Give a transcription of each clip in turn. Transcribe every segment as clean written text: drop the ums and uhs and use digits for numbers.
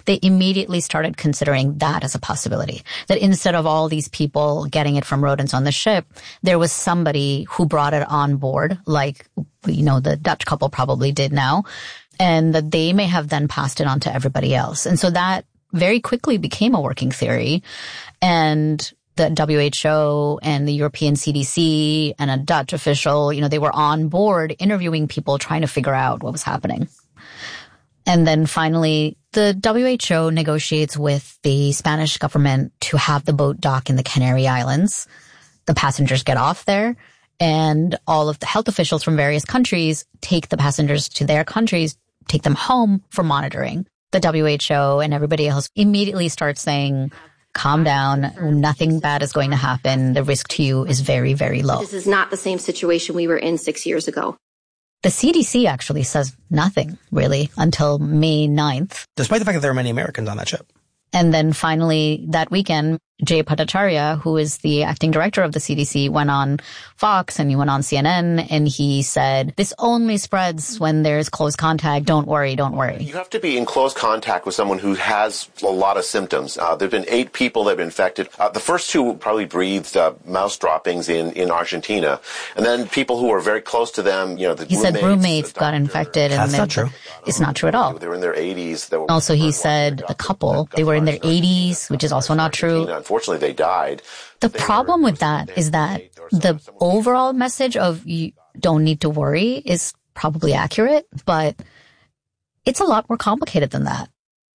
they immediately started considering that as a possibility. That instead of all these people getting it from rodents on the ship, there was somebody who brought it on board, like, the Dutch couple probably did now, and that they may have then passed it on to everybody else. And so that very quickly became a working theory. And the WHO and the European CDC and a Dutch official, they were on board interviewing people trying to figure out what was happening. And then finally, the WHO negotiates with the Spanish government to have the boat dock in the Canary Islands. The passengers get off there, and all of the health officials from various countries take the passengers to their countries, take them home for monitoring. The WHO and everybody else immediately starts saying, calm down, nothing bad is going to happen. The risk to you is very, very low. This is not the same situation we were in 6 years ago. The CDC actually says nothing, really, until May 9th. Despite the fact that there are many Americans on that ship. And then finally, that weekend, Jay Bhattacharya, who is the acting director of the CDC, went on Fox and he went on CNN and he said, this only spreads when there's close contact. Don't worry, don't worry. You have to be in close contact with someone who has a lot of symptoms. There have been 8 people that have been infected. The first 2 probably breathed mouse droppings in Argentina. And then people who were very close to them, he said roommates got infected. That's not true. It's not true at all. They were in their 80s. Also, he said a couple, they were in their 80s, which is also not true. Unfortunately, they died. The problem with that is that the overall message of you don't need to worry is probably accurate, but it's a lot more complicated than that.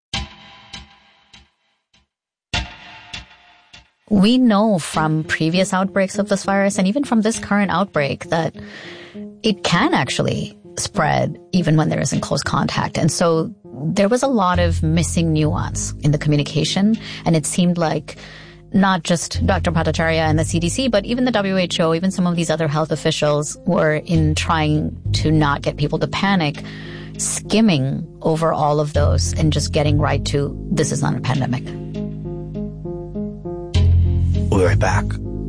We know from previous outbreaks of this virus and even from this current outbreak that it can actually spread even when there isn't close contact. And so there was a lot of missing nuance in the communication, and it seemed like not just Dr. Bhattacharya and the CDC, but even the WHO, even some of these other health officials were in trying to not get people to panic, skimming over all of those and just getting right to this is not a pandemic. We'll be right back.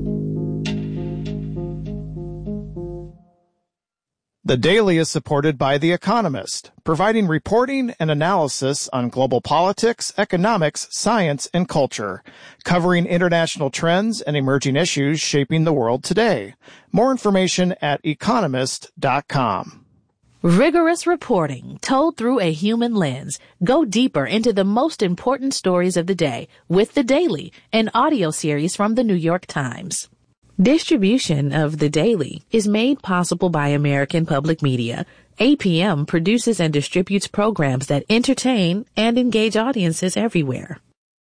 The Daily is supported by The Economist, providing reporting and analysis on global politics, economics, science, and culture, covering international trends and emerging issues shaping the world today. More information at economist.com. Rigorous reporting told through a human lens. Go deeper into the most important stories of the day with The Daily, an audio series from the New York Times. Distribution of The Daily is made possible by American Public Media. APM produces and distributes programs that entertain and engage audiences everywhere.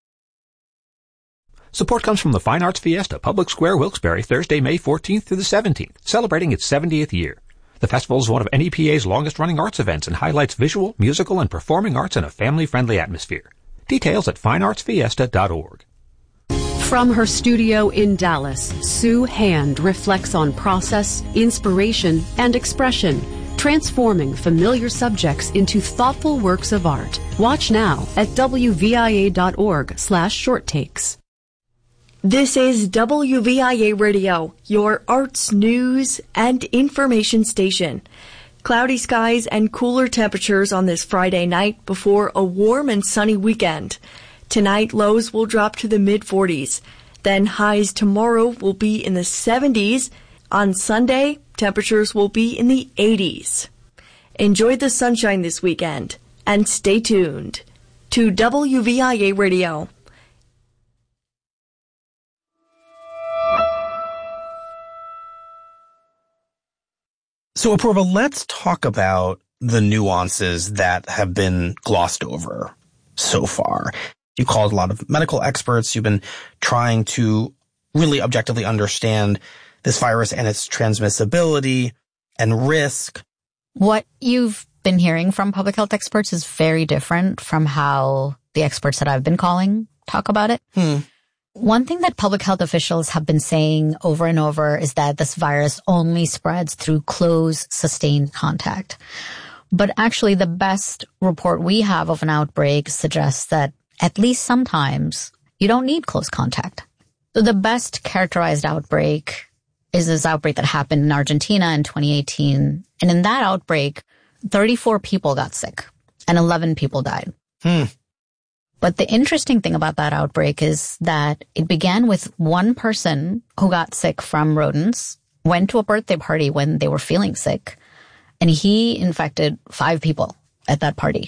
Support comes from the Fine Arts Fiesta, Public Square, Wilkes-Barre, Thursday, May 14th through the 17th, celebrating its 70th year. The festival is one of NEPA's longest-running arts events and highlights visual, musical, and performing arts in a family-friendly atmosphere. Details at fineartsfiesta.org. From her studio in Dallas, Sue Hand reflects on process, inspiration, and expression, transforming familiar subjects into thoughtful works of art. Watch now at wvia.org/shorttakes. This is WVIA Radio, your arts, news, and information station. Cloudy skies and cooler temperatures on this Friday night before a warm and sunny weekend. Tonight, lows will drop to the mid-40s. Then highs tomorrow will be in the 70s. On Sunday, temperatures will be in the 80s. Enjoy the sunshine this weekend and stay tuned to WVIA Radio. So, Apoorva, let's talk about the nuances that have been glossed over so far. You called a lot of medical experts. You've been trying to really objectively understand this virus and its transmissibility and risk. What you've been hearing from public health experts is very different from how the experts that I've been calling talk about it. One thing that public health officials have been saying over and over is that this virus only spreads through close, sustained contact. But actually, the best report we have of an outbreak suggests that at least sometimes you don't need close contact. So the best characterized outbreak is this outbreak that happened in Argentina in 2018. And in that outbreak, 34 people got sick and 11 people died. But the interesting thing about that outbreak is that it began with one person who got sick from rodents, went to a birthday party when they were feeling sick, and he infected 5 people at that party.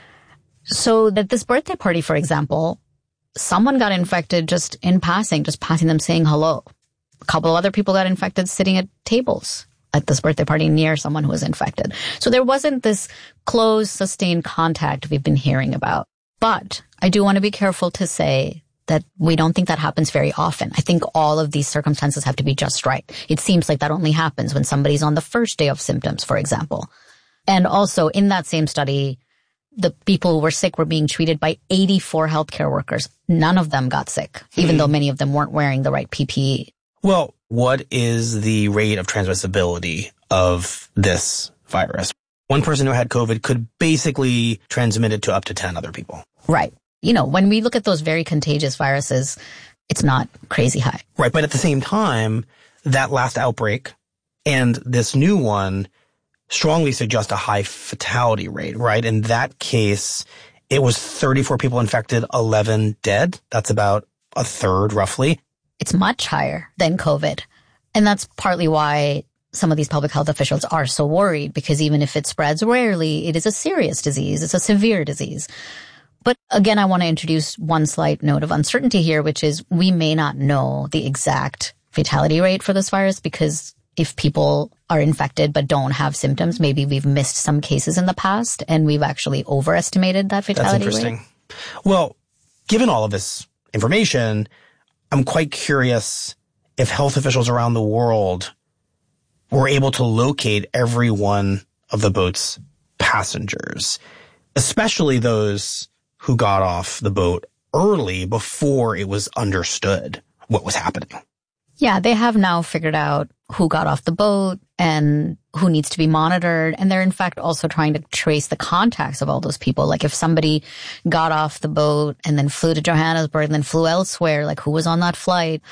So at this birthday party, for example, someone got infected just in passing, just passing them saying hello. A couple of other people got infected sitting at tables at this birthday party near someone who was infected. So there wasn't this close, sustained contact we've been hearing about. But I do want to be careful to say that we don't think that happens very often. I think all of these circumstances have to be just right. It seems like that only happens when somebody's on the first day of symptoms, for example. And also in that same study, the people who were sick were being treated by 84 healthcare workers. None of them got sick, even though many of them weren't wearing the right PPE. Well, what is the rate of transmissibility of this virus? One person who had COVID could basically transmit it to up to 10 other people. Right. You know, when we look at those very contagious viruses, it's not crazy high. Right. But at the same time, that last outbreak and this new one strongly suggest a high fatality rate, right? In that case, it was 34 people infected, 11 dead. That's about a third, roughly. It's much higher than COVID. And that's partly why some of these public health officials are so worried, because even if it spreads rarely, it is a serious disease. It's a severe disease. But again, I want to introduce one slight note of uncertainty here, which is we may not know the exact fatality rate for this virus, because if people are infected but don't have symptoms, maybe we've missed some cases in the past and we've actually overestimated that fatality rate. That's interesting. Well, given all of this information, I'm quite curious if health officials around the world were able to locate every one of the boat's passengers, especially those who got off the boat early before it was understood what was happening. Yeah, they have now figured out who got off the boat and who needs to be monitored. And they're in fact also trying to trace the contacts of all those people. Like if somebody got off the boat and then flew to Johannesburg and then flew elsewhere, like who was on that flight.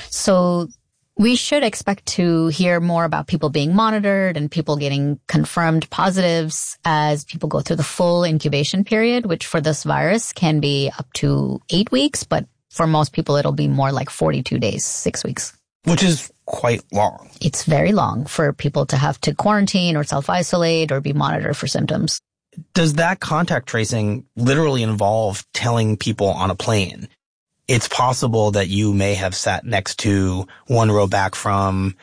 So we should expect to hear more about people being monitored and people getting confirmed positives as people go through the full incubation period, which for this virus can be up to 8 weeks. But for most people, it'll be more like 42 days, 6 weeks. Which is quite long. It's very long for people to have to quarantine or self-isolate or be monitored for symptoms. Does that contact tracing literally involve telling people on a plane, it's possible that you may have sat next to one row back from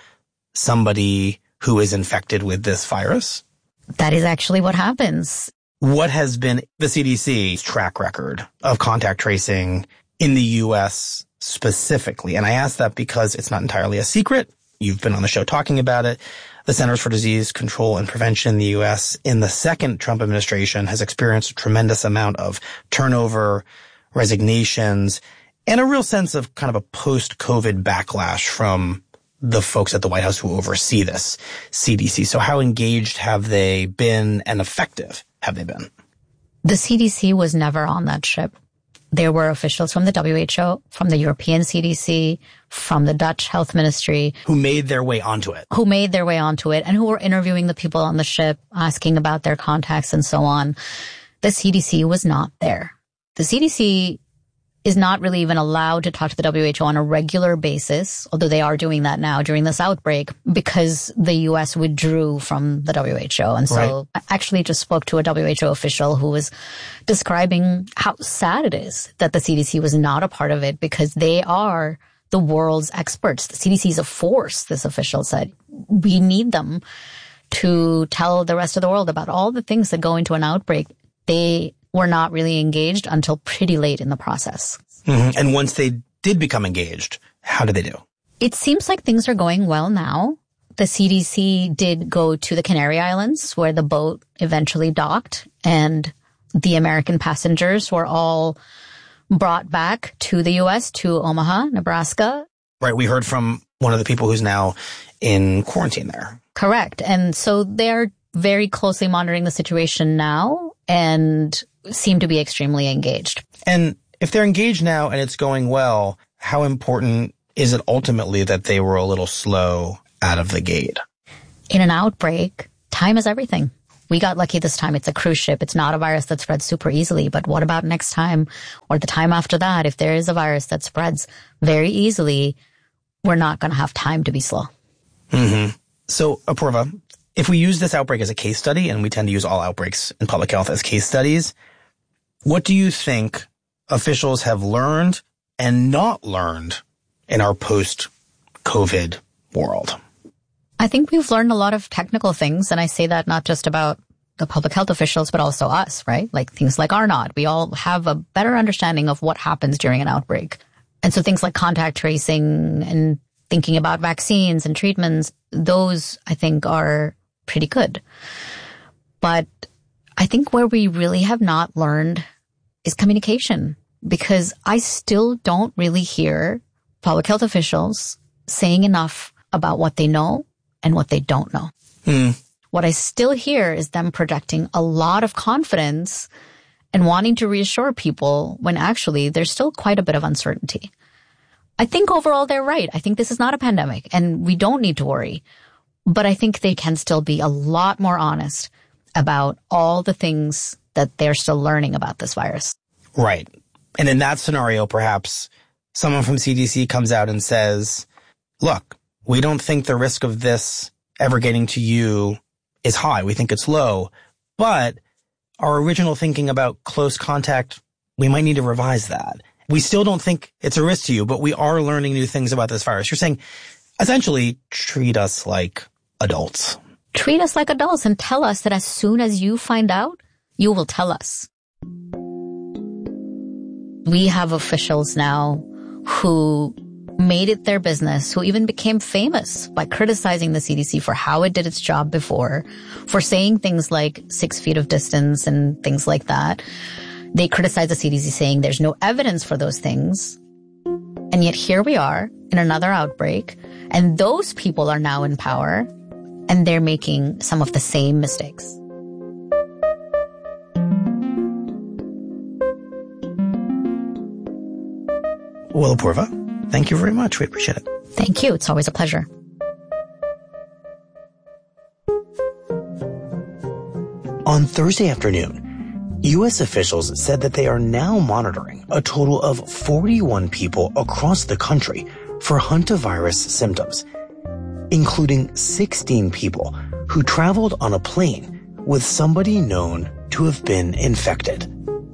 somebody who is infected with this virus? That is actually what happens. What has been the CDC's track record of contact tracing in the U.S. specifically? And I ask that because it's not entirely a secret. You've been on the show talking about it. The Centers for Disease Control and Prevention in the U.S. in the second Trump administration has experienced a tremendous amount of turnover, resignations, and a real sense of kind of a post-COVID backlash from the folks at the White House who oversee this CDC. So how engaged have they been and effective have they been? The CDC was never on that ship. There were officials from the WHO, from the European CDC, from the Dutch Health Ministry. Who made their way onto it. And who were interviewing the people on the ship, asking about their contacts and so on. The CDC was not there. The CDC is not really even allowed to talk to the WHO on a regular basis, although they are doing that now during this outbreak, because the U.S. withdrew from the WHO. And so I actually just spoke to a WHO official who was describing how sad it is that the CDC was not a part of it, because they are the world's experts. The CDC is a force, this official said. We need them to tell the rest of the world about all the things that go into an outbreak. They were not really engaged until pretty late in the process. Mm-hmm. And once they did become engaged, how did they do? It seems like things are going well now. The CDC did go to the Canary Islands, where the boat eventually docked, and the American passengers were all brought back to the U.S., to Omaha, Nebraska. Right. We heard from one of the people who's now in quarantine there. Correct. And so they're very closely monitoring the situation now and seem to be extremely engaged. And if they're engaged now and it's going well, how important is it ultimately that they were a little slow out of the gate? In an outbreak, time is everything. we got lucky this time. It's a cruise ship. It's not a virus that spreads super easily. But what about next time or the time after that? If there is a virus that spreads very easily, we're not going to have time to be slow. Mm-hmm. So, Apoorva, if we use this outbreak as a case study, and we tend to use all outbreaks in public health as case studies, what do you think officials have learned and not learned in our post-COVID world? I think we've learned a lot of technical things, and I say that not just about the public health officials, but also us, right? Like things like R0. We all have a better understanding of what happens during an outbreak. And so things like contact tracing and thinking about vaccines and treatments, those I think are pretty good. But I think where we really have not learned is communication, because I still don't really hear public health officials saying enough about what they know and what they don't know. What I still hear is them projecting a lot of confidence and wanting to reassure people when actually there's still quite a bit of uncertainty. I think overall they're right. I think this is not a pandemic and we don't need to worry. But I think they can still be a lot more honest about all the things that they're still learning about this virus. Right. And in that scenario, perhaps someone from CDC comes out and says, look, we don't think the risk of this ever getting to you is high. We think it's low. But our original thinking about close contact, we might need to revise that. We still don't think it's a risk to you, but we are learning new things about this virus. You're saying, essentially, treat us like adults. Treat us like adults and tell us that as soon as you find out, you will tell us. We have officials now who made it their business, who even became famous by criticizing the CDC for how it did its job before, for saying things like 6 feet of distance and things like that. They criticized the CDC saying there's no evidence for those things. And yet here we are in another outbreak, and those people are now in power, and they're making some of the same mistakes. Well, Apoorva, thank you very much. We appreciate it. Thank you. It's always a pleasure. On Thursday afternoon, U.S. officials said that they are now monitoring a total of 41 people across the country for hantavirus symptoms, including 16 people who traveled on a plane with somebody known to have been infected.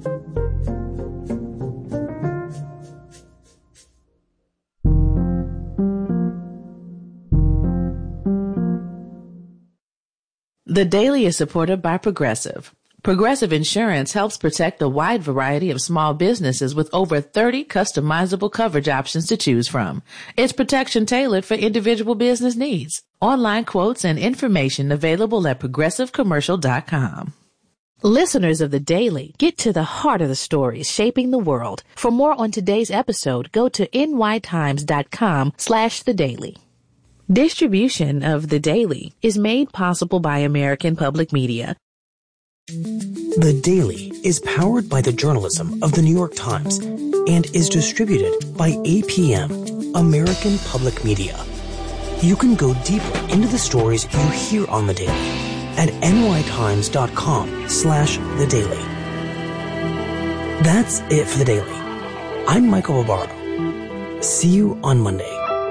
The Daily is supported by Progressive. Progressive Insurance helps protect a wide variety of small businesses with over 30 customizable coverage options to choose from. It's protection tailored for individual business needs. Online quotes and information available at progressivecommercial.com. Listeners of The Daily, get to the heart of the stories shaping the world. For more on today's episode, go to nytimes.com/thedaily. Distribution of The Daily is made possible by American Public Media. The Daily is powered by the journalism of The New York Times and is distributed by APM, American Public Media. You can go deeper into the stories you hear on The Daily at nytimes.com/The Daily. That's it for The Daily. I'm Michael Barbaro. See you on Monday.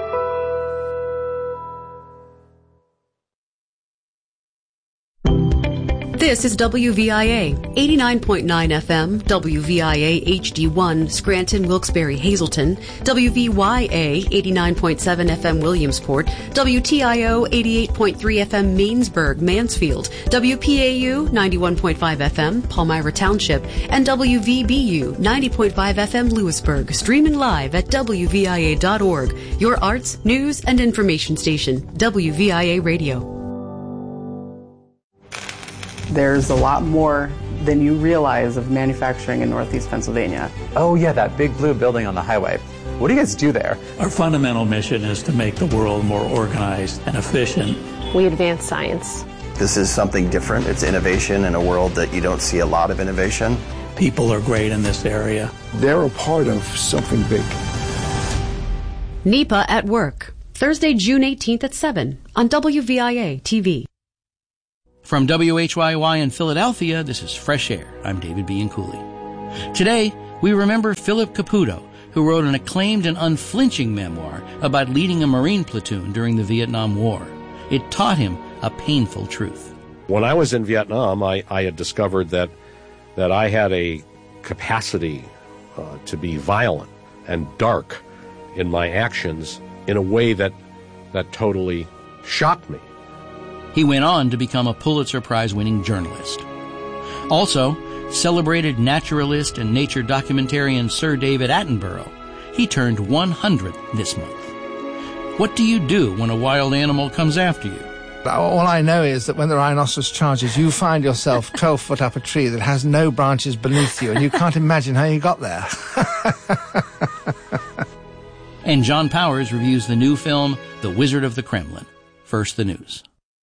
This is WVIA 89.9 FM, WVIA HD1, Scranton, Wilkes-Barre, Hazleton, WVYA 89.7 FM, Williamsport, WTIO 88.3 FM, Mainsburg, Mansfield, WPAU 91.5 FM, Palmyra Township, and WVBU 90.5 FM, Lewisburg. Streaming live at WVIA.org, your arts, news, and information station, WVIA Radio. There's a lot more than you realize of manufacturing in Northeast Pennsylvania. Oh yeah, that big blue building on the highway. What do you guys do there? Our fundamental mission is to make the world more organized and efficient. We advance science. This is something different. It's innovation in a world that you don't see a lot of innovation. People are great in this area. They're a part of something big. NEPA at Work, Thursday, June 18th at 7 on WVIA TV. From WHYY in Philadelphia, this is Fresh Air. I'm David B. Cooley. Today, we remember Philip Caputo, who wrote an acclaimed and unflinching memoir about leading a Marine platoon during the Vietnam War. It taught him a painful truth. When I was in Vietnam, I had discovered that I had a capacity to be violent and dark in my actions in a way that totally shocked me. He went on to become a Pulitzer Prize-winning journalist. Also, celebrated naturalist and nature documentarian Sir David Attenborough. He turned 100 this month. What do you do when a wild animal comes after you? All I know is that when the rhinoceros charges, you find yourself 12 foot up a tree that has no branches beneath you, and you can't imagine how you got there. And John Powers reviews the new film, The Wizard of the Kremlin. First, the news.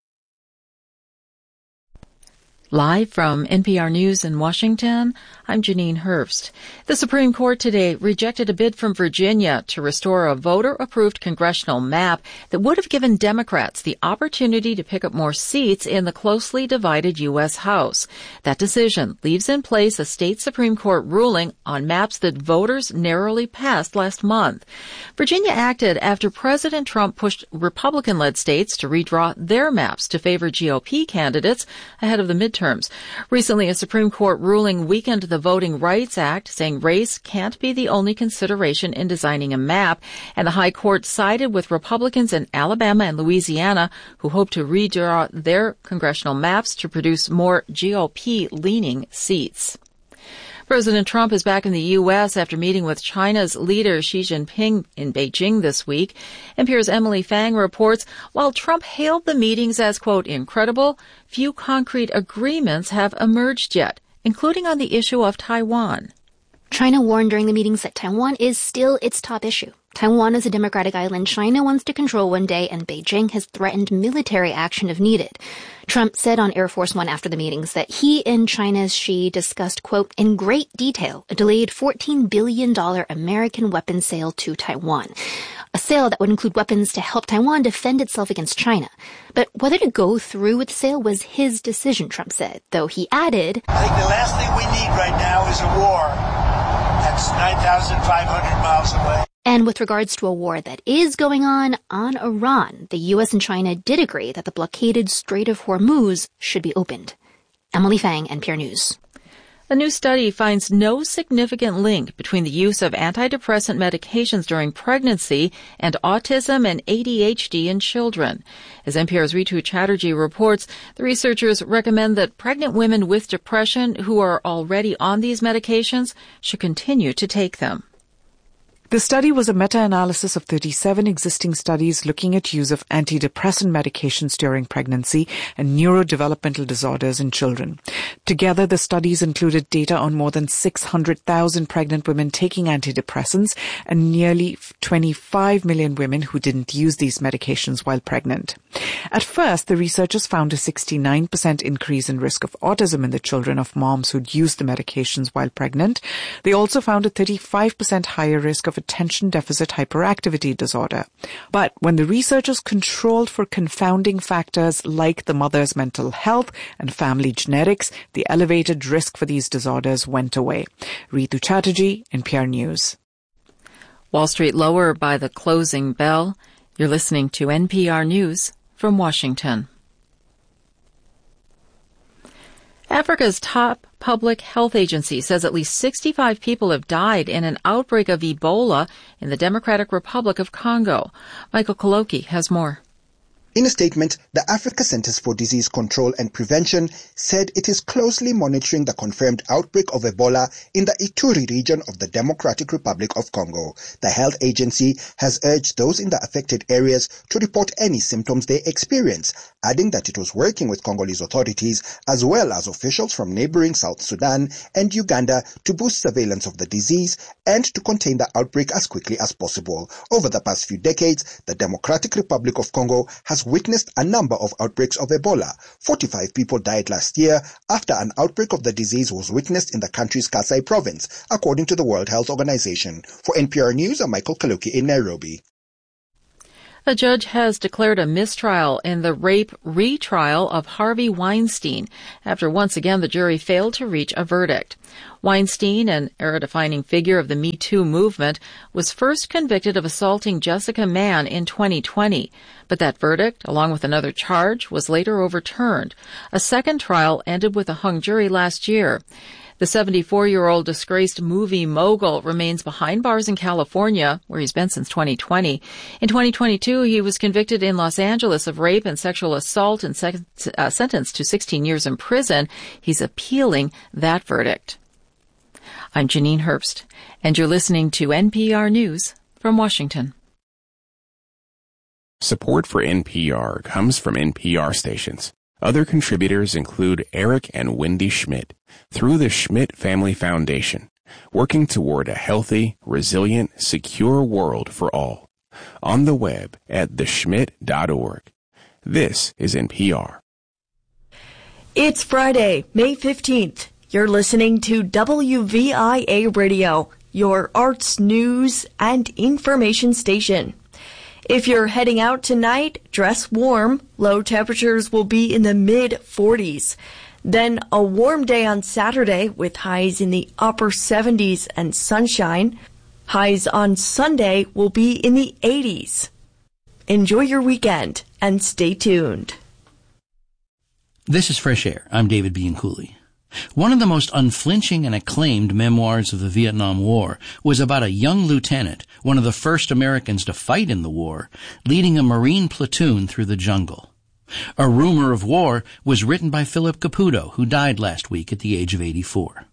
Live from NPR News in Washington, I'm Janine Herbst. The Supreme Court today rejected a bid from Virginia to restore a voter-approved congressional map that would have given Democrats the opportunity to pick up more seats in the closely divided U.S. House. That decision leaves in place a state Supreme Court ruling on maps that voters narrowly passed last month. Virginia acted after President Trump pushed Republican-led states to redraw their maps to favor GOP candidates ahead of the midterms. Recently, a Supreme Court ruling weakened the Voting Rights Act, saying race can't be the only consideration in designing a map, and the High Court sided with Republicans in Alabama and Louisiana who hope to redraw their congressional maps to produce more GOP-leaning seats. President Trump is back in the U.S. after meeting with China's leader Xi Jinping in Beijing this week. NPR's Emily Fang reports, while Trump hailed the meetings as, quote, incredible, few concrete agreements have emerged yet, including on the issue of Taiwan. China warned during the meetings that Taiwan is still its top issue. Taiwan is a democratic island China wants to control one day, and Beijing has threatened military action if needed. Trump said on Air Force One after the meetings that he and China's Xi discussed, quote, in great detail, a delayed $14 billion American weapons sale to Taiwan. A sale that would include weapons to help Taiwan defend itself against China. But whether to go through with the sale was his decision, Trump said, though he added, I think the last thing we need right now is a war. That's 9,500 miles away. And with regards to a war that is going on Iran, the U.S. and China did agree that the blockaded Strait of Hormuz should be opened. Emily Fang, NPR News. A new study finds no significant link between the use of antidepressant medications during pregnancy and autism and ADHD in children. As NPR's Ritu Chatterjee reports, the researchers recommend that pregnant women with depression who are already on these medications should continue to take them. The study was a meta-analysis of 37 existing studies looking at use of antidepressant medications during pregnancy and neurodevelopmental disorders in children. Together, the studies included data on more than 600,000 pregnant women taking antidepressants and nearly 25 million women who didn't use these medications while pregnant. At first, the researchers found a 69% increase in risk of autism in the children of moms who'd used the medications while pregnant. They also found a 35% higher risk of attention deficit hyperactivity disorder. But when the researchers controlled for confounding factors like the mother's mental health and family genetics, the elevated risk for these disorders went away. Ritu Chatterjee, NPR News. Wall Street lower by the closing bell. You're listening to NPR News from Washington. Africa's top public health agency says at least 65 people have died in an outbreak of Ebola in the Democratic Republic of Congo. Michael Koloki has more. In a statement, the Africa Centers for Disease Control and Prevention said it is closely monitoring the confirmed outbreak of Ebola in the Ituri region of the Democratic Republic of Congo. The health agency has urged those in the affected areas to report any symptoms they experience, adding that it was working with Congolese authorities as well as officials from neighboring South Sudan and Uganda to boost surveillance of the disease and to contain the outbreak as quickly as possible. Over the past few decades, the Democratic Republic of Congo has witnessed a number of outbreaks of Ebola. 45 people died last year after an outbreak of the disease was witnessed in the country's Kasai province, according to the World Health Organization. For NPR News, I'm Michael Kaluki in Nairobi. A judge has declared a mistrial in the rape retrial of Harvey Weinstein after once again the jury failed to reach a verdict. Weinstein, an era-defining figure of the Me Too movement, was first convicted of assaulting Jessica Mann in 2020, but that verdict, along with another charge, was later overturned. A second trial ended with a hung jury last year. The 74-year-old disgraced movie mogul remains behind bars in California, where he's been since 2020. In 2022, he was convicted in Los Angeles of rape and sexual assault and sentenced to 16 years in prison. He's appealing that verdict. I'm Janine Herbst, and you're listening to NPR News from Washington. Support for NPR comes from NPR stations. Other contributors include Eric and Wendy Schmidt through the Schmidt Family Foundation, working toward a healthy, resilient, secure world for all. On the web at theschmidt.org. This is NPR. It's Friday, May 15th. You're listening to WVIA Radio, your arts, news, and information station. If you're heading out tonight, dress warm. Low temperatures will be in the mid-40s. Then a warm day on Saturday with highs in the upper 70s and sunshine. Highs on Sunday will be in the 80s. Enjoy your weekend and stay tuned. This is Fresh Air. I'm David Bianculli. One of the most unflinching and acclaimed memoirs of the Vietnam War was about a young lieutenant, one of the first Americans to fight in the war, leading a Marine platoon through the jungle. A Rumor of War was written by Philip Caputo, who died last week at the age of 84.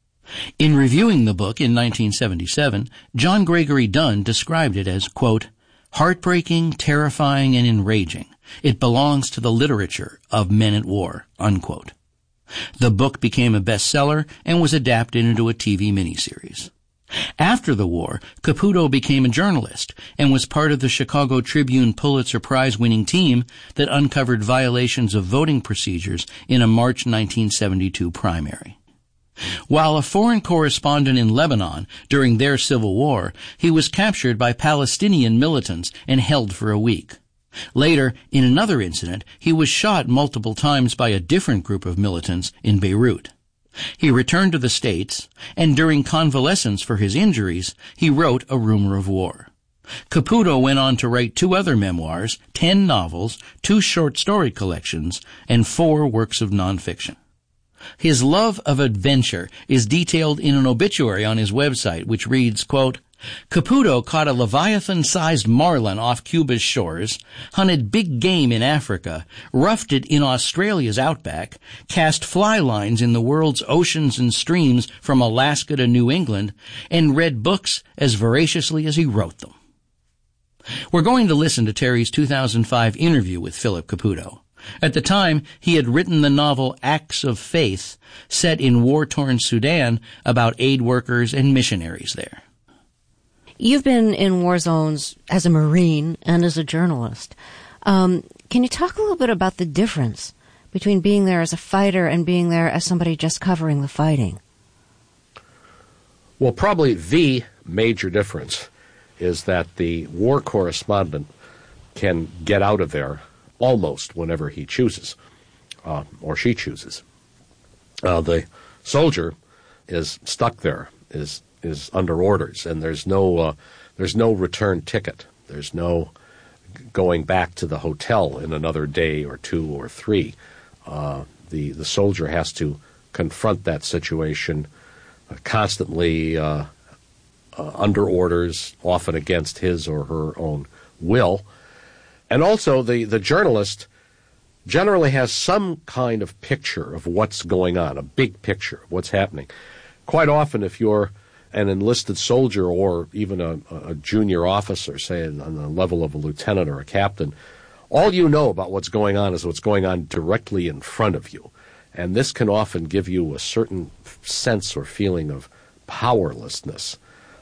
In reviewing the book in 1977, John Gregory Dunn described it as, quote, heartbreaking, terrifying, and enraging. It belongs to the literature of men at war, unquote. The book became a bestseller and was adapted into a TV miniseries. After the war, Caputo became a journalist and was part of the Chicago Tribune Pulitzer Prize-winning team that uncovered violations of voting procedures in a March 1972 primary. While a foreign correspondent in Lebanon during their civil war, he was captured by Palestinian militants and held for a week. Later, in another incident, he was shot multiple times by a different group of militants in Beirut. He returned to the States, and during convalescence for his injuries, he wrote A Rumor of War. Caputo went on to write 2 other memoirs, 10 novels, 2 short story collections, and 4 works of nonfiction. His love of adventure is detailed in an obituary on his website, which reads, quote, Caputo caught a Leviathan-sized marlin off Cuba's shores, hunted big game in Africa, roughed it in Australia's outback, cast fly lines in the world's oceans and streams from Alaska to New England, and read books as voraciously as he wrote them. We're going to listen to Terry's 2005 interview with Philip Caputo. At the time, he had written the novel Acts of Faith, set in war-torn Sudan about aid workers and missionaries there. You've been in war zones as a Marine and as a journalist. Can you talk a little bit about the difference between being there as a fighter and being there as somebody just covering the fighting? Well, probably the major difference is that the war correspondent can get out of there almost whenever he chooses, or she chooses. The soldier is stuck there, is under orders, and there's no return ticket. There's no going back to the hotel in another day or 2 or 3. The soldier has to confront that situation constantly under orders, often against his or her own will. And also the journalist generally has some kind of picture of what's going on, a big picture of what's happening. Quite often, if you're an enlisted soldier or even a junior officer, say on the level of a lieutenant or a captain, all you know about what's going on is what's going on directly in front of you. And this can often give you a certain sense or feeling of powerlessness,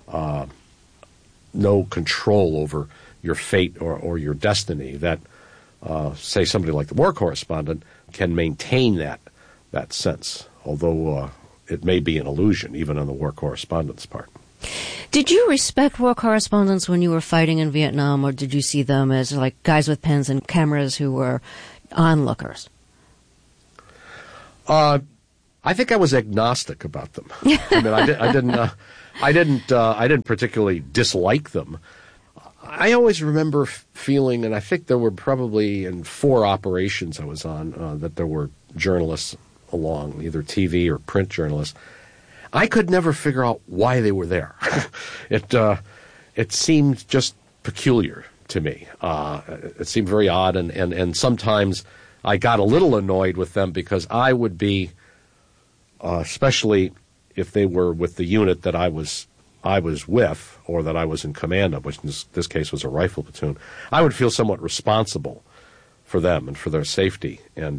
no control over your fate or your destiny that, say, somebody like the war correspondent can maintain that sense, although it may be an illusion, even on the war correspondent's part. Did you respect war correspondents when you were fighting in Vietnam, or did you see them as like guys with pens and cameras who were onlookers? I think I was agnostic about them. I mean, I didn't particularly dislike them. I always remember feeling, and I think there were probably in 4 operations I was on, that there were journalists along, either TV or print journalists. I could never figure out why they were there. It seemed just peculiar to me. It seemed very odd, and sometimes I got a little annoyed with them because I would be, especially if they were with the unit that I was with, or that I was in command of, which in this case was a rifle platoon, I would feel somewhat responsible for them and for their safety, and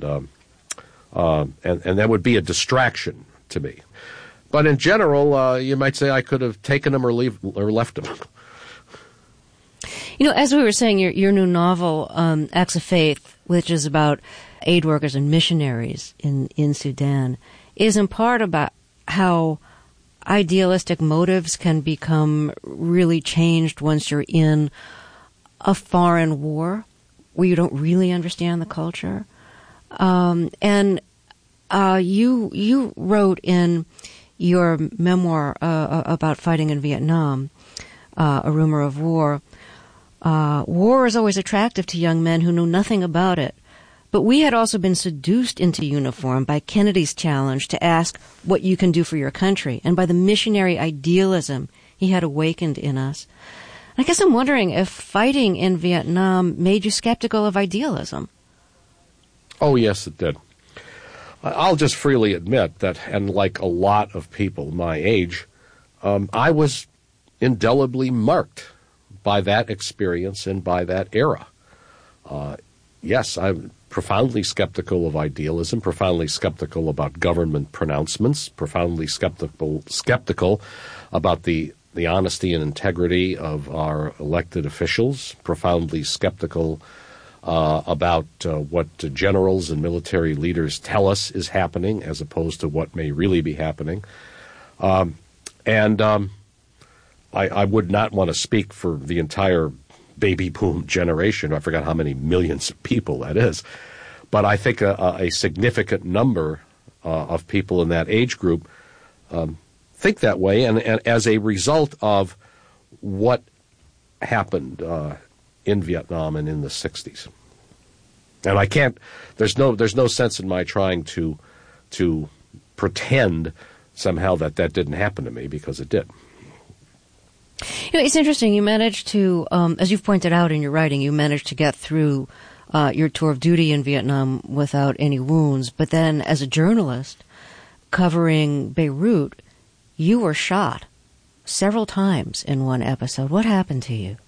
that would be a distraction to me. But in general, you might say I could have taken them or left them. You know, as we were saying, your new novel, Acts of Faith, which is about aid workers and missionaries in Sudan, is in part about how idealistic motives can become really changed once you're in a foreign war where you don't really understand the culture. You wrote in your memoir about fighting in Vietnam, A Rumor of War, war is always attractive to young men who know nothing about it. But we had also been seduced into uniform by Kennedy's challenge to ask what you can do for your country, and by the missionary idealism he had awakened in us. I guess I'm wondering if fighting in Vietnam made you skeptical of idealism. Oh, yes, it did. I'll just freely admit that, and like a lot of people my age, I was indelibly marked by that experience and by that era. Yes, I'm profoundly skeptical of idealism, profoundly skeptical about government pronouncements, profoundly skeptical about the honesty and integrity of our elected officials, profoundly skeptical about what generals and military leaders tell us is happening as opposed to what may really be happening. I would not want to speak for the entire baby boom generation. I forgot how many millions of people that is. But I think a significant number of people in that age group think that way, and as a result of what happened in Vietnam and in the 60s. And I can't, there's no sense in my trying to pretend somehow that didn't happen to me, because it did. You know, it's interesting. You managed to, as you've pointed out in your writing, you managed to get through your tour of duty in Vietnam without any wounds. But then, as a journalist covering Beirut, you were shot several times in one episode. What happened to you?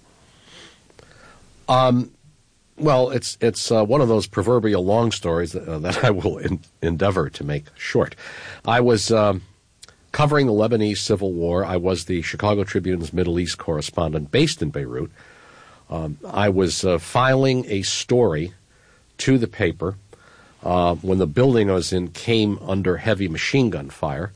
Well, it's one of those proverbial long stories that I will endeavor to make short. I was covering the Lebanese Civil War. I was the Chicago Tribune's Middle East correspondent based in Beirut. I was filing a story to the paper when the building I was in came under heavy machine gun fire.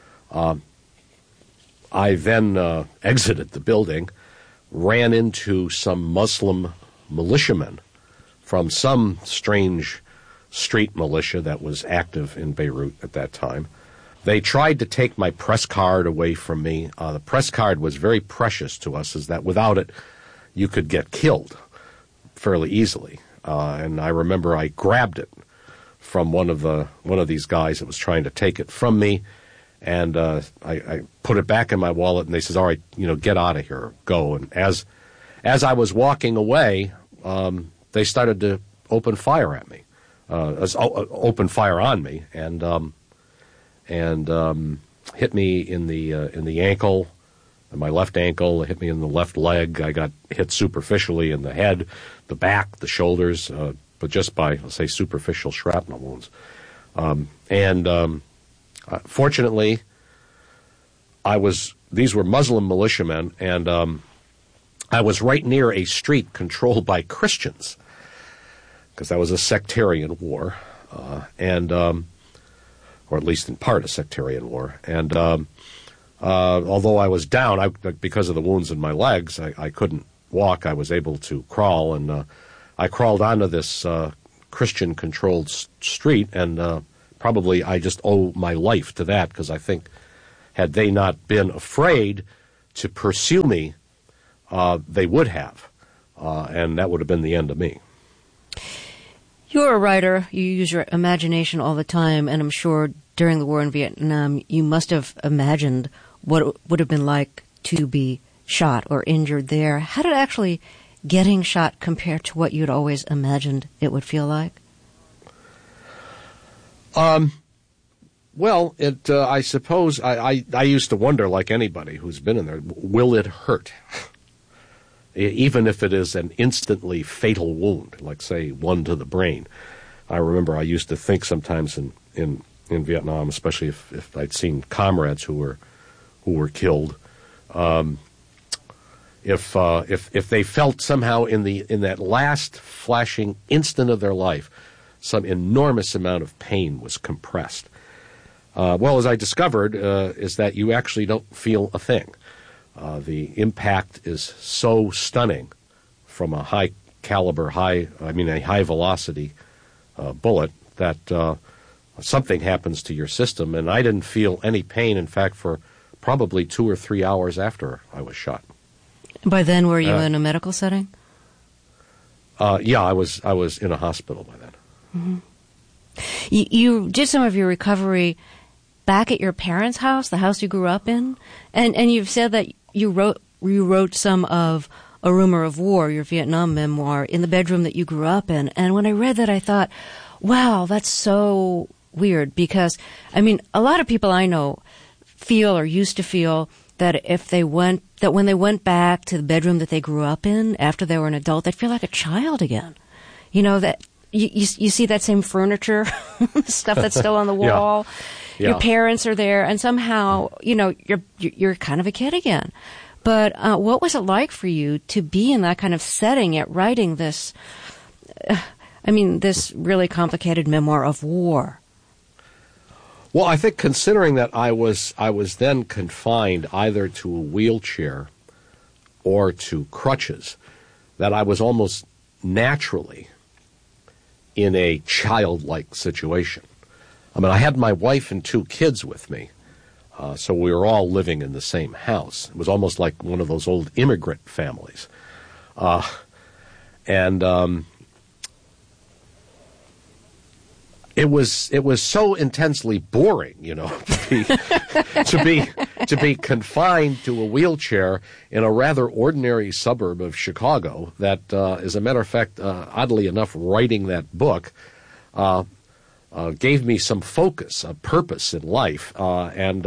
I then exited the building, ran into some Muslim militiamen from some strange street militia that was active in Beirut at that time. They tried to take my press card away from me. The press card was very precious to us, is that without it, you could get killed fairly easily. And I remember I grabbed it from one of these guys that was trying to take it from me, and I put it back in my wallet, and they says, "All right, get out of here, go." And as I was walking away, they started to open fire at me, open fire on me, and hit me in the ankle, my left ankle, hit me in the left leg. I got hit superficially in the head, the back, the shoulders, but just by, let's say, superficial shrapnel wounds. Fortunately, these were Muslim militiamen, and I was right near a street controlled by Christians, because that was a sectarian war, or at least in part a sectarian war. And although I was down, because of the wounds in my legs, I couldn't walk. I was able to crawl, and I crawled onto this Christian-controlled street, and probably I just owe my life to that, because I think had they not been afraid to pursue me, they would have, and that would have been the end of me. You're a writer. You use your imagination all the time, and I'm sure during the war in Vietnam, you must have imagined what it would have been like to be shot or injured there. How did actually getting shot compare to what you'd always imagined it would feel like? Well, I suppose I used to wonder, like anybody who's been in there, will it hurt? Even if it is an instantly fatal wound, like, say, one to the brain. I remember I used to think sometimes in Vietnam, especially if I'd seen comrades who were killed, if they felt somehow in that last flashing instant of their life, some enormous amount of pain was compressed. Well, as I discovered, is that you actually don't feel a thing. The impact is so stunning from a high velocity bullet that something happens to your system. And I didn't feel any pain, in fact, for probably 2 or 3 hours after I was shot. By then, were you in a medical setting? Yeah, I was in a hospital by then. Mm-hmm. You did some of your recovery back at your parents' house, the house you grew up in, and you've said that you wrote some of A Rumor of War, your Vietnam memoir, in the bedroom that you grew up in. And when I read that, I thought, wow, that's so weird, because, I mean, a lot of people I know feel or used to feel that when they went back to the bedroom that they grew up in after they were an adult, they'd feel like a child again. You know, that you see that same furniture, stuff that's still on the wall. Yeah. Your parents are there, and somehow, you know, you're kind of a kid again. But what was it like for you to be in that kind of setting, yet writing this, this really complicated memoir of war? Well, I think considering that I was then confined either to a wheelchair or to crutches, that I was almost naturally in a childlike situation. I mean, I had my wife and 2 kids with me, so we were all living in the same house. It was almost like one of those old immigrant families. It was so intensely boring, you know, to be confined to a wheelchair in a rather ordinary suburb of Chicago. That, as a matter of fact, oddly enough, writing that book gave me some focus, a purpose in life, and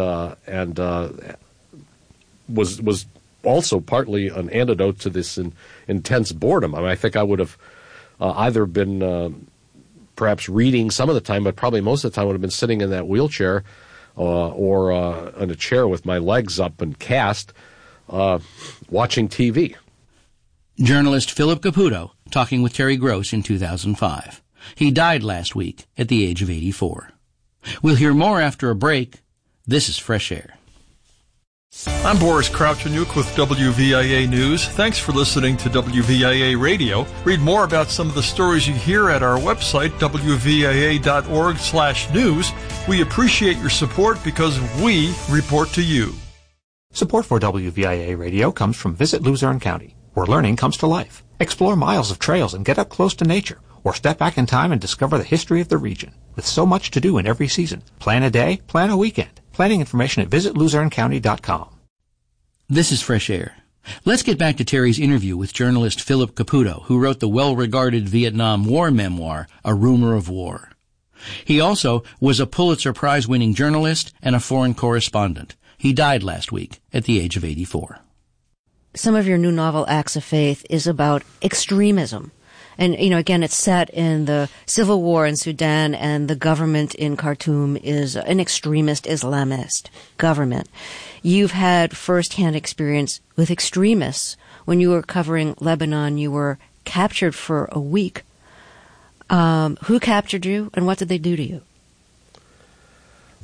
was also partly an antidote to this intense boredom. I mean, I think I would have either been perhaps reading some of the time, but probably most of the time would have been sitting in that wheelchair or in a chair with my legs up and cast, watching TV. Journalist Philip Caputo talking with Terry Gross in 2005. He died last week at the age of 84. We'll hear more after a break. This is Fresh Air. I'm Boris Kravchuk with WVIA News. Thanks for listening to WVIA Radio. Read more about some of the stories you hear at our website, WVIA.org/news. We appreciate your support because we report to you. Support for WVIA Radio comes from Visit Luzerne County, where learning comes to life. Explore miles of trails and get up close to nature, or step back in time and discover the history of the region. With so much to do in every season, plan a day, plan a weekend. Planning information at visitluzernecounty.com. This is Fresh Air. Let's get back to Terry's interview with journalist Philip Caputo, who wrote the well-regarded Vietnam War memoir, A Rumor of War. He also was a Pulitzer Prize-winning journalist and a foreign correspondent. He died last week at the age of 84. Some of your new novel, Acts of Faith, is about extremism. And, you know, again, it's set in the civil war in Sudan, and the government in Khartoum is an extremist Islamist government. You've had firsthand experience with extremists. When you were covering Lebanon, you were captured for a week. Who captured you, and what did they do to you?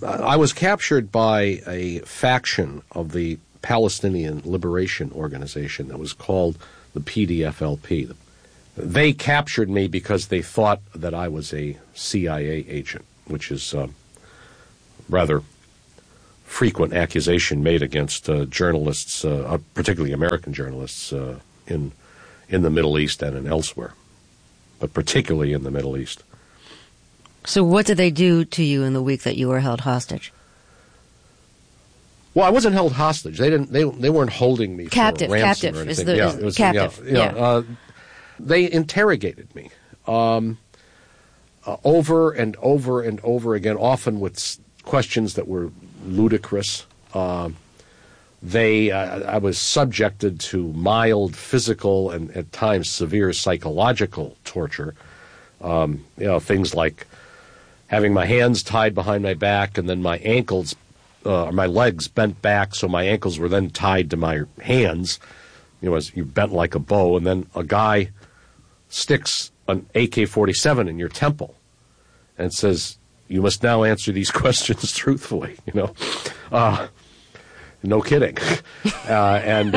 I was captured by a faction of the Palestinian Liberation Organization that was called the PDFLP. They captured me because they thought that I was a CIA agent, which is rather frequent accusation made against journalists, particularly American journalists, in the Middle East and elsewhere, but particularly in the Middle East. So what did they do to you in the week that you were held hostage? Well, I wasn't held hostage. They weren't holding me captive. For a ransom captive or is anything. the captive. They interrogated me over and over and over again, often with questions that were ludicrous. I was subjected to mild physical and at times severe psychological torture. Things like having my hands tied behind my back and then my ankles, my legs bent back, so my ankles were then tied to my hands, as you bent like a bow, and then a guy sticks an AK-47 in your temple and says, "You must now answer these questions truthfully." No kidding. Then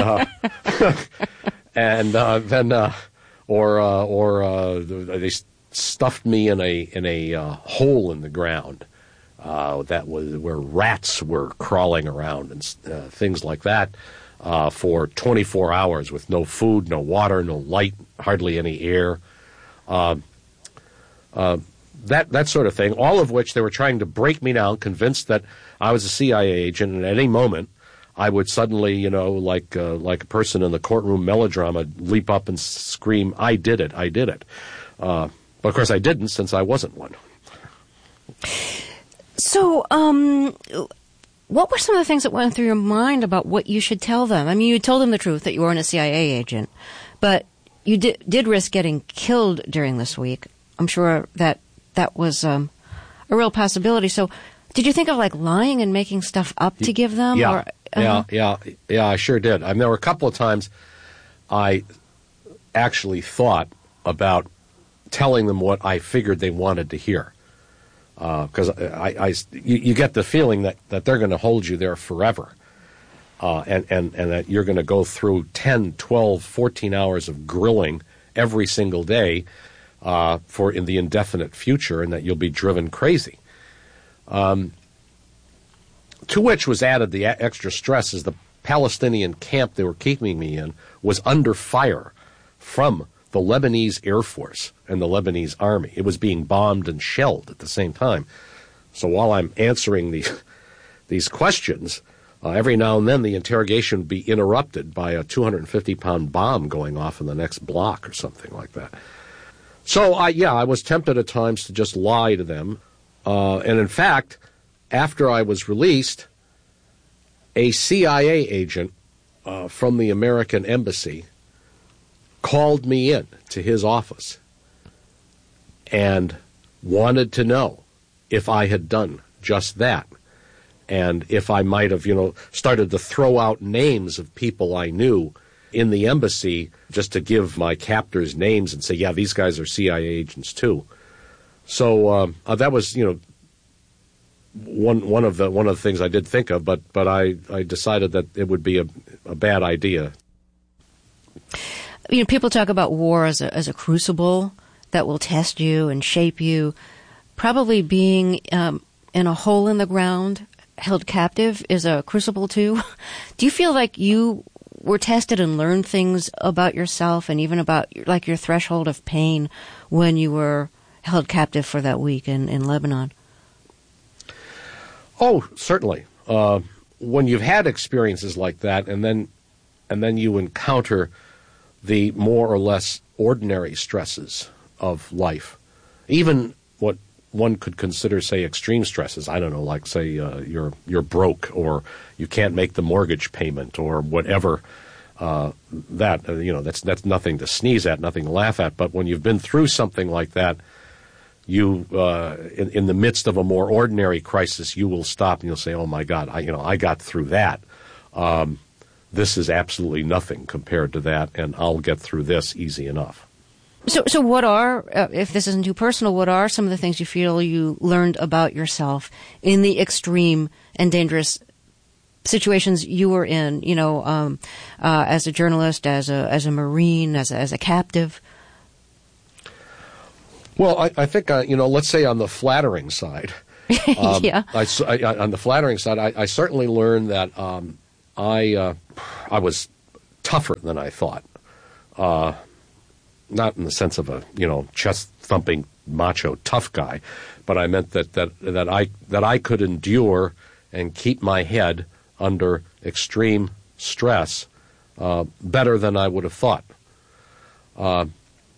they stuffed me in a hole in the ground that was where rats were crawling around and things like that for 24 hours with no food, no water, no light, hardly any air. That sort of thing, all of which they were trying to break me down, convinced that I was a CIA agent, and at any moment I would suddenly, like a person in the courtroom melodrama, leap up and scream, "I did it, I did it." But of course I didn't, since I wasn't one. So, what were some of the things that went through your mind about what you should tell them? I mean, you told them the truth that you weren't a CIA agent, but you did risk getting killed during this week. I'm sure that was a real possibility. So, did you think of lying and making stuff up to give them? Yeah, I sure did. I mean, there were a couple of times I actually thought about telling them what I figured they wanted to hear, because you get the feeling that they're going to hold you there forever, and that you're going to go through 10, 12, 14 hours of grilling every single day for in the indefinite future, and that you'll be driven crazy. To which was added the extra stress as the Palestinian camp they were keeping me in was under fire from the Lebanese Air Force and the Lebanese Army. It was being bombed and shelled at the same time. So while I'm answering these questions, every now and then the interrogation would be interrupted by a 250-pound bomb going off in the next block or something like that. So I was tempted at times to just lie to them. And in fact, after I was released, a CIA agent from the American Embassy called me in to his office and wanted to know if I had done just that, and if I might have, started to throw out names of people I knew in the embassy just to give my captors names and say, yeah, these guys are CIA agents too. So that was, one of the things I did think of, but I decided that it would be a bad idea. People talk about war as a crucible that will test you and shape you. Probably being in a hole in the ground, held captive, is a crucible too. Do you feel like you were tested and learned things about yourself and even about your threshold of pain when you were held captive for that week in Lebanon? Oh, certainly. When you've had experiences like that, and then you encounter the more or less ordinary stresses of life, even what one could consider, say, extreme stresses. I don't know, like say you're broke, or you can't make the mortgage payment, or whatever. That's nothing to sneeze at, nothing to laugh at. But when you've been through something like that, you in the midst of a more ordinary crisis, you will stop and you'll say, "Oh my God, I got through that. This is absolutely nothing compared to that, and I'll get through this easy enough." So what are, if this isn't too personal, what are some of the things you feel you learned about yourself in the extreme and dangerous situations you were in, as a journalist, as a Marine, as a captive? Well, I think, let's say on the flattering side, yeah. On the flattering side, I certainly learned that I was tougher than I thought. Not in the sense of a chest-thumping macho tough guy, but I meant that I could endure and keep my head under extreme stress better than I would have thought. On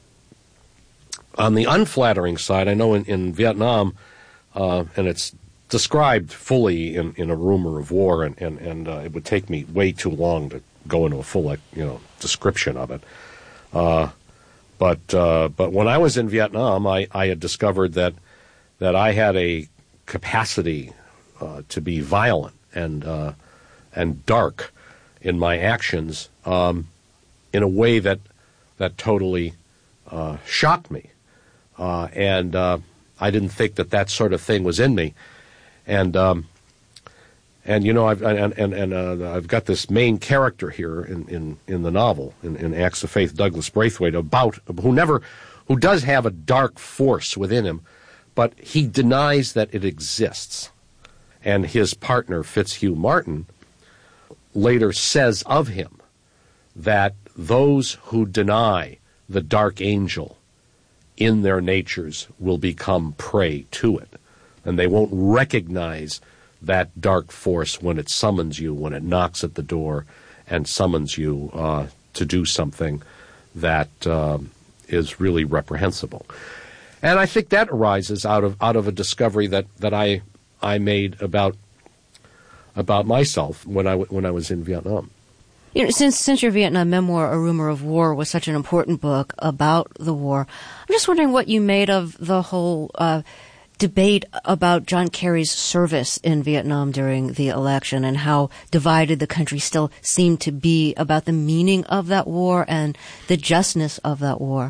the unflattering side, I know in Vietnam, and it's described fully in A Rumor of War, and it would take me way too long to go into a full description of it. But when I was in Vietnam, I had discovered that I had a capacity to be violent and dark in my actions in a way that totally shocked me, and I didn't think that sort of thing was in me, and I've got this main character here in the novel, in Acts of Faith, Douglas Braithwaite, who does have a dark force within him, but he denies that it exists. And his partner, Fitzhugh Martin, later says of him that those who deny the dark angel in their natures will become prey to it, and they won't recognize that dark force when it summons you, when it knocks at the door and summons you to do something that is really reprehensible. And I think that arises out of a discovery that I made about myself when I was in Vietnam. Since your Vietnam memoir, A Rumor of War, was such an important book about the war, I'm just wondering what you made of the whole debate about John Kerry's service in Vietnam during the election and how divided the country still seemed to be about the meaning of that war and the justness of that war.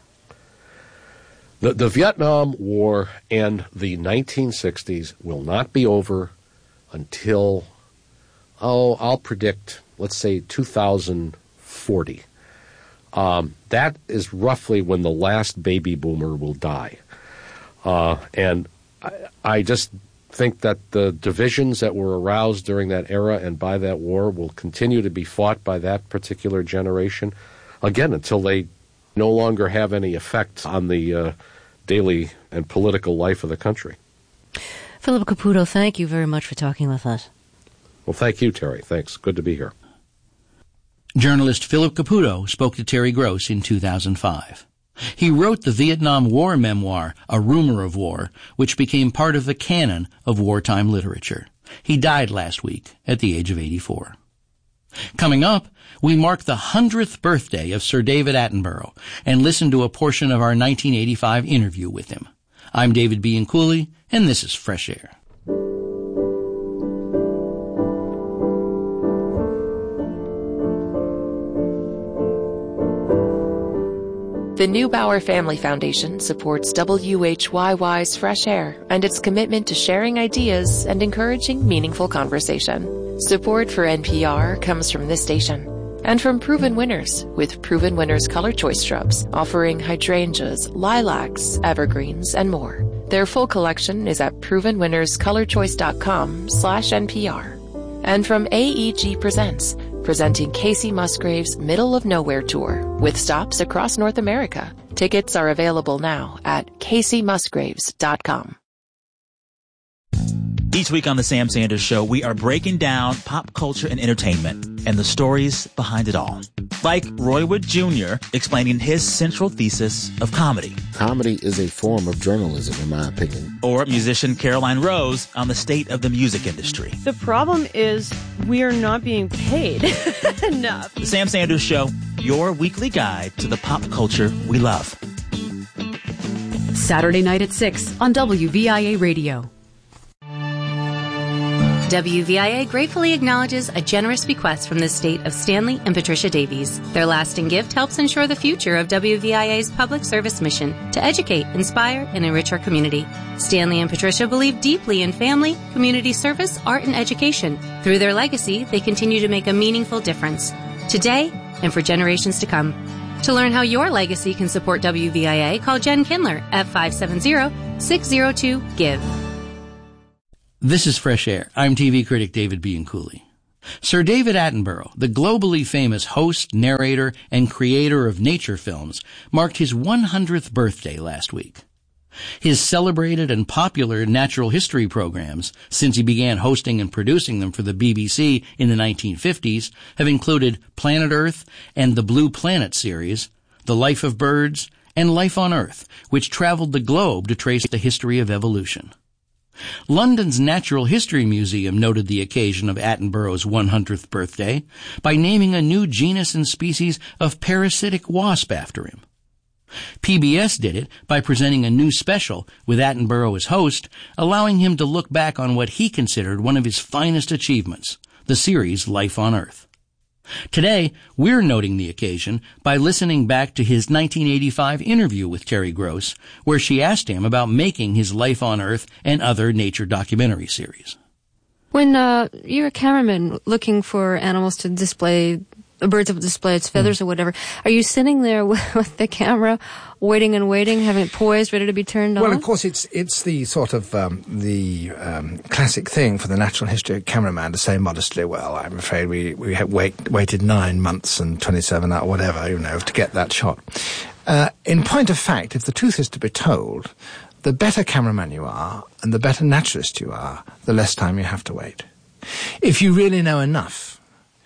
The Vietnam War and the 1960s will not be over until, I'll predict, let's say 2040. That is roughly when the last baby boomer will die. And I just think that the divisions that were aroused during that era and by that war will continue to be fought by that particular generation, again, until they no longer have any effect on the daily and political life of the country. Philip Caputo, thank you very much for talking with us. Well, thank you, Terry. Thanks. Good to be here. Journalist Philip Caputo spoke to Terry Gross in 2005. He wrote the Vietnam War memoir, A Rumor of War, which became part of the canon of wartime literature. He died last week at the age of 84. Coming up, we mark the 100th birthday of Sir David Attenborough and listen to a portion of our 1985 interview with him. I'm David Bianculli, and this is Fresh Air. The Neubauer Family Foundation supports WHYY's Fresh Air and its commitment to sharing ideas and encouraging meaningful conversation. Support for NPR comes from this station and from Proven Winners, with Proven Winners Color Choice Shrubs offering hydrangeas, lilacs, evergreens, and more. Their full collection is at provenwinnerscolorchoice.com/NPR. And from AEG Presents, presenting Casey Musgrave's Middle of Nowhere Tour with stops across North America. Tickets are available now at CaseyMusgraves.com. Each week on The Sam Sanders Show, we are breaking down pop culture and entertainment and the stories behind it all. Like Roy Wood Jr. explaining his central thesis of comedy. Comedy is a form of journalism, in my opinion. Or musician Caroline Rose on the state of the music industry. The problem is we are not being paid enough. The Sam Sanders Show, your weekly guide to the pop culture we love. Saturday night at 6 on WVIA Radio. WVIA gratefully acknowledges a generous bequest from the state of Stanley and Patricia Davies. Their lasting gift helps ensure the future of WVIA's public service mission to educate, inspire, and enrich our community. Stanley and Patricia believe deeply in family, community service, art, and education. Through their legacy, they continue to make a meaningful difference, today and for generations to come. To learn how your legacy can support WVIA, call Jen Kindler at 570-602-GIVE. This is Fresh Air. I'm TV critic David Bianculli. Sir David Attenborough, the globally famous host, narrator, and creator of nature films, marked his 100th birthday last week. His celebrated and popular natural history programs, since he began hosting and producing them for the BBC in the 1950s, have included Planet Earth and the Blue Planet series, The Life of Birds, and Life on Earth, which traveled the globe to trace the history of evolution. London's Natural History Museum noted the occasion of Attenborough's 100th birthday by naming a new genus and species of parasitic wasp after him. PBS did it by presenting a new special with Attenborough as host, allowing him to look back on what he considered one of his finest achievements, the series Life on Earth. Today, we're noting the occasion by listening back to his 1985 interview with Terry Gross, where she asked him about making his Life on Earth and other nature documentary series. When you're a cameraman looking for animals to display, birds to display its feathers or whatever, are you sitting there with the camera waiting and waiting, having it poised, ready to be turned on? Well, of course, it's the sort of classic thing for the natural history cameraman to say modestly, well, I'm afraid we have waited 9 months and 27 hours, whatever, to get that shot. In point of fact, if the truth is to be told, the better cameraman you are and the better naturalist you are, the less time you have to wait. If you really know enough,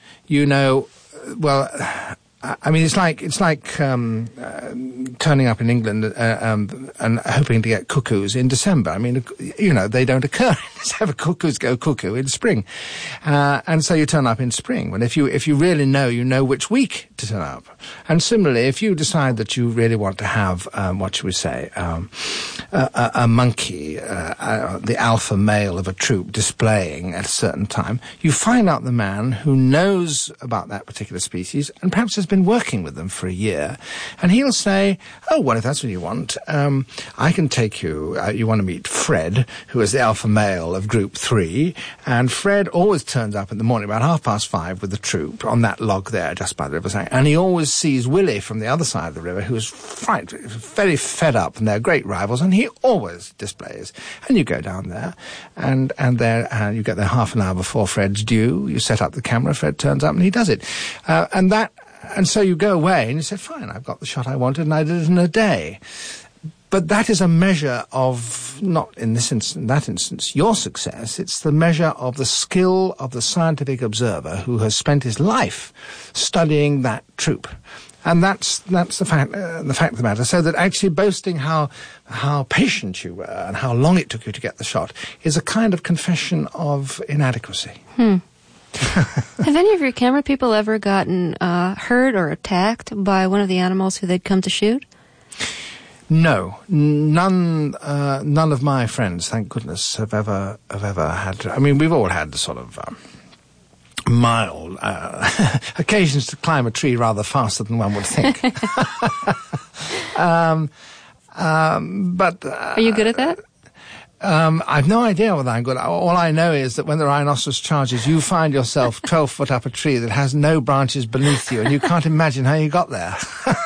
well, I mean, it's like turning up in England and hoping to get cuckoos in December. I mean, they don't occur in December. Cuckoos go cuckoo in spring, and so you turn up in spring. And if you really know, you know which week to turn up. And similarly, if you decide that you really want to have what should we say, a monkey, the alpha male of a troop displaying at a certain time, you find out the man who knows about that particular species and perhaps has been working with them for a year, and he'll say, oh, well, if that's what you want, I can take you, you want to meet Fred, who is the alpha male of group 3, and Fred always turns up in the morning about 5:30 with the troop on that log there just by the riverside, and he always sees Willie from the other side of the river, who's very fed up, and they're great rivals, and he always displays. And you go down there, and you get there half an hour before Fred's due, you set up the camera, Fred turns up, and he does it. And so you go away and you say, fine, I've got the shot I wanted and I did it in a day. But that is a measure of, not in that instance, your success. It's the measure of the skill of the scientific observer who has spent his life studying that troop. And that's the fact of the matter. So that actually boasting how patient you were and how long it took you to get the shot is a kind of confession of inadequacy. Have any of your camera people ever gotten hurt or attacked by one of the animals who they'd come to shoot? No, none of my friends, thank goodness, have ever had. I mean, we've all had the sort of mild occasions to climb a tree rather faster than one would think. But are you good at that? I've no idea whether I'm good. All I know is that when the rhinoceros charges, you find yourself 12 foot up a tree that has no branches beneath you, and you can't imagine how you got there.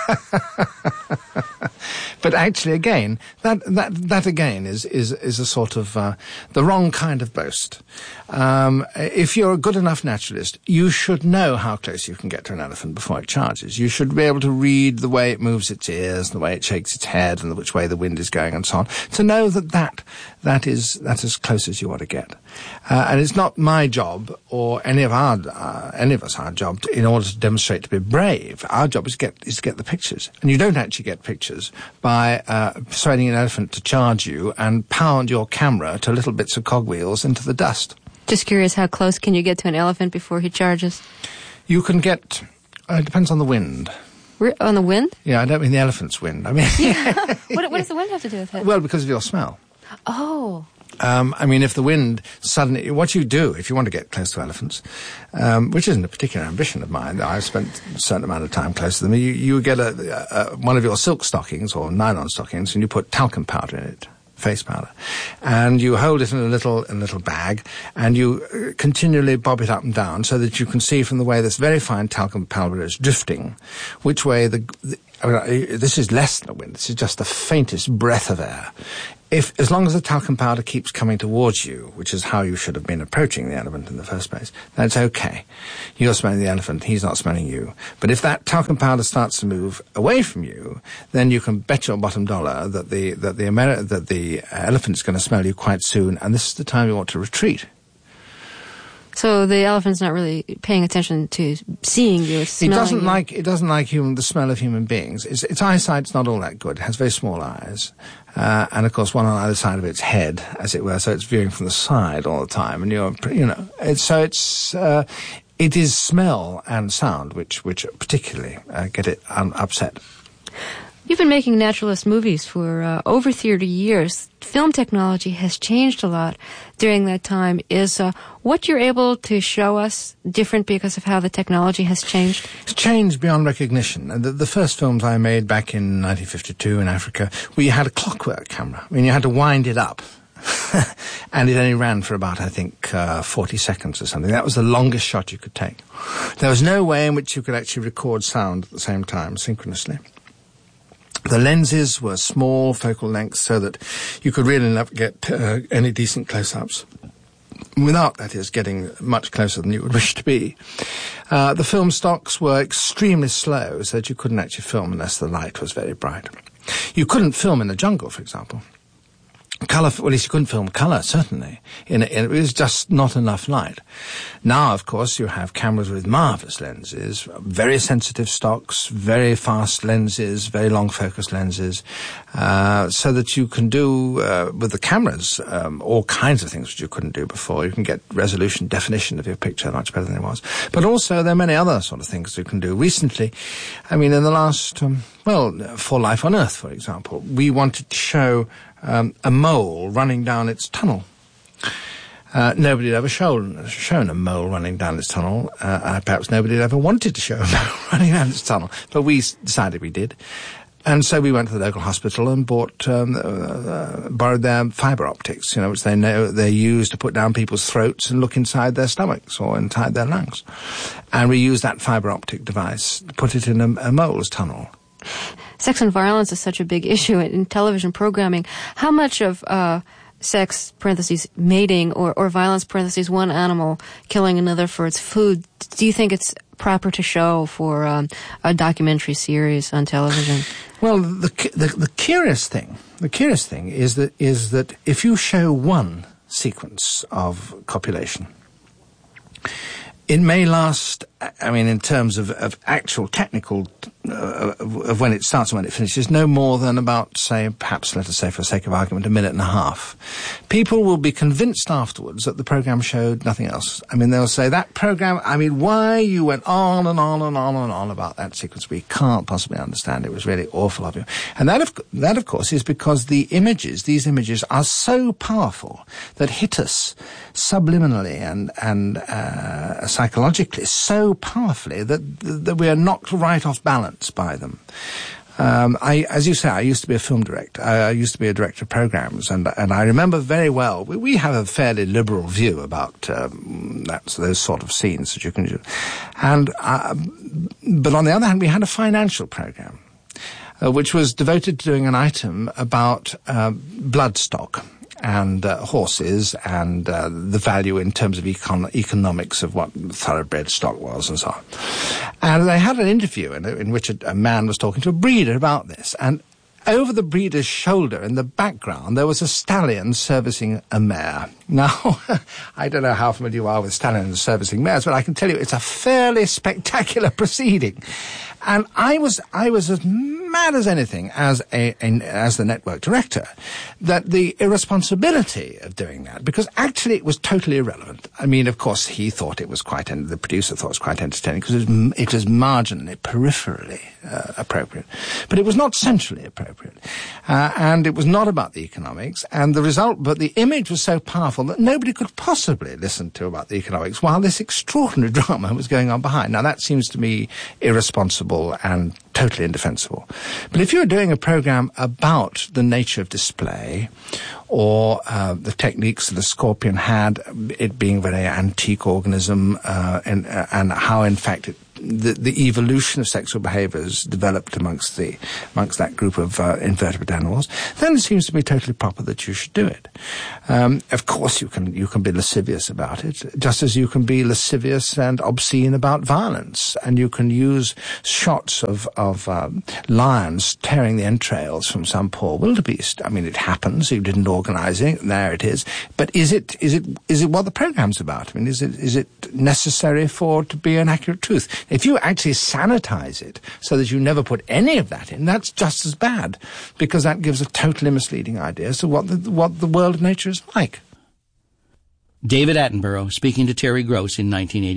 But actually, again, that again is a sort of the wrong kind of boast. If you're a good enough naturalist, you should know how close you can get to an elephant before it charges. You should be able to read the way it moves its ears, the way it shakes its head, and which way the wind is going, and so on, to know that's as close as you want to get. And it's not my job or any of us our job in order to demonstrate to be brave. Our job is to get the pictures, and you don't actually get pictures by persuading an elephant to charge you and pound your camera to little bits of cogwheels into the dust. Just curious, how close can you get to an elephant before he charges? You can get. It depends on the wind. On the wind? Yeah, I don't mean the elephant's wind. I mean, what does the wind have to do with it? Well, because of your smell. Oh. If the wind suddenly, what you do if you want to get close to elephants, which isn't a particular ambition of mine, I've spent a certain amount of time close to them, you get one of your silk stockings or nylon stockings and you put talcum powder in it, face powder, and you hold it in a little bag and you continually bob it up and down so that you can see from the way this very fine talcum powder is drifting, which way this is less than a wind, this is just the faintest breath of air. As long as the talcum powder keeps coming towards you, which is how you should have been approaching the elephant in the first place, that's okay. You're smelling the elephant, he's not smelling you. But if that talcum powder starts to move away from you, then you can bet your bottom dollar that the elephant is going to smell you quite soon, and this is the time you want to retreat. So the elephant's not really paying attention to seeing you, smelling you. It doesn't like the smell of human beings. Its eyesight's not all that good. It has very small eyes. And of course one on either side of its head, as it were, so it's viewing from the side all the time. And it is smell and sound which particularly get it upset. You've been making naturalist movies for over 30 years. Film technology has changed a lot during that time. Is what you're able to show us different because of how the technology has changed? It's changed beyond recognition. The first films I made back in 1952 in Africa, we had a clockwork camera. You had to wind it up. And it only ran for about, 40 seconds or something. That was the longest shot you could take. There was no way in which you could actually record sound at the same time, synchronously. The lenses were small focal lengths so that you could really never get any decent close-ups without, that is, getting much closer than you would wish to be. The film stocks were extremely slow so that you couldn't actually film unless the light was very bright. You couldn't film in the jungle, for example. Colour, well, at least you couldn't film colour, certainly. It was just not enough light. Now, of course, you have cameras with marvellous lenses, very sensitive stocks, very fast lenses, very long focus lenses, so that you can do, with the cameras, all kinds of things which you couldn't do before. You can get resolution, definition of your picture much better than it was. But also, there are many other sort of things you can do. Recently, in the last, For Life on Earth, for example, we wanted to show a mole running down its tunnel. Nobody had ever shown a mole running down its tunnel. Perhaps nobody had ever wanted to show a mole running down its tunnel. But we decided we did. And so we went to the local hospital and borrowed their fibre optics, which they know they use to put down people's throats and look inside their stomachs or inside their lungs. And we used that fibre optic device to put it in a mole's tunnel. Sex and violence is such a big issue in television programming. How much of sex, parentheses, mating, or violence, parentheses, one animal killing another for its food, do you think it's proper to show for a documentary series on television? Well, the curious thing is that if you show one sequence of copulation, it may last, in terms of actual technical, of when it starts and when it finishes, no more than about, perhaps, let us say, for the sake of argument, a minute and a half. People will be convinced afterwards that the program showed nothing else. They'll say, that program, why you went on and on and on and on about that sequence, we can't possibly understand. It was really awful of you. And that of course, is because these images are so powerful that hit us subliminally and psychologically so powerfully that we are knocked right off balance by them. As you say, I used to be a film director. I used to be a director of programs, and I remember very well. We have a fairly liberal view about those sort of scenes that you can do. But on the other hand, we had a financial program which was devoted to doing an item about bloodstock and horses and the value in terms of economics of what thoroughbred stock was and so on. And they had an interview in which a man was talking to a breeder about this. And over the breeder's shoulder in the background, there was a stallion servicing a mare. Now, I don't know how familiar you are with stallions servicing mares, but I can tell you it's a fairly spectacular proceeding. And I was as mad as anything as the network director, that the irresponsibility of doing that, because actually it was totally irrelevant. I mean, of course, he thought it was the producer thought it was quite entertaining because it was marginally, peripherally appropriate. But it was not centrally appropriate. And it was not about the economics. And the result, but the image was so powerful that nobody could possibly listen to about the economics while this extraordinary drama was going on behind. Now, that seems to me irresponsible and totally indefensible. But if you're doing a program about the nature of display or the techniques that the scorpion had, it being a very antique organism, and how, in fact, the evolution of sexual behaviours developed amongst that group of invertebrate animals, then it seems to me totally proper that you should do it. Of course, you can be lascivious about it, just as you can be lascivious and obscene about violence, and you can use shots of lions tearing the entrails from some poor wildebeest. I mean, it happens. You didn't organise it. There it is. But is it what the programme's about? I mean, is it necessary for it to be an accurate truth? If you actually sanitize it so that you never put any of that in, that's just as bad, because that gives a totally misleading idea as to what the world of nature is like. David Attenborough speaking to Terry Gross in 1980.